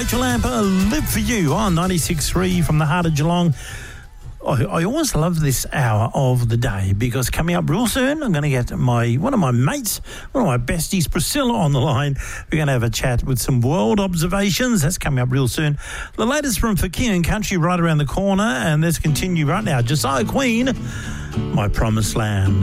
Rachel Amber, Live For You on 96.3 from the heart of Geelong. I always love this hour of the day because coming up real soon, I'm going to get one of my mates, one of my besties, Priscilla, on the line. We're going to have a chat with some world observations. That's coming up real soon. The latest from For King and Country right around the corner, and let's continue right now. Josiah Queen, My Promised Land.